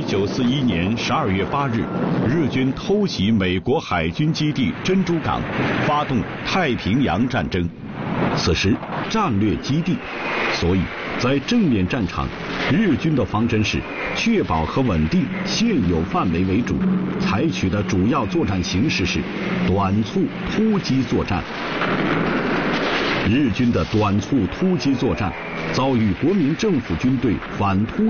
1941年12月8日，日军偷袭美国海军基地珍珠港，发动太平洋战争。此时战略基地，所以在正面战场，日军的方针是确保和稳定现有范围为主，采取的主要作战形式是短促突击作战。日军的短促突击作战遭遇国民政府军队反突